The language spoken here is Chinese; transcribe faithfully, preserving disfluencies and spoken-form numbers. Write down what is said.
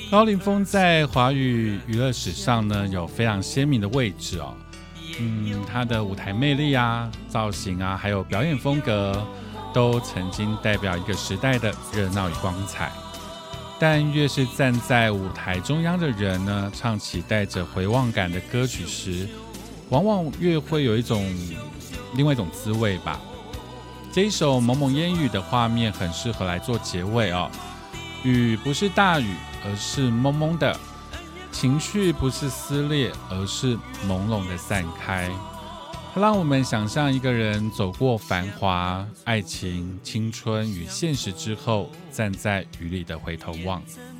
高凌风在华语娱乐史上呢有非常鲜明的位置哦。嗯，他的舞台魅力啊、造型啊，还有表演风格，都曾经代表一个时代的热闹与光彩。但越是站在舞台中央的人呢，唱起带着回望感的歌曲时，往往越会有一种另外一种滋味吧。这一首蒙蒙烟雨的画面很适合来做结尾哦。雨不是大雨，而是蒙蒙的；情绪不是撕裂，而是朦胧的散开。它让我们想象一个人走过繁华、爱情、青春与现实之后，站在雨里的回头望。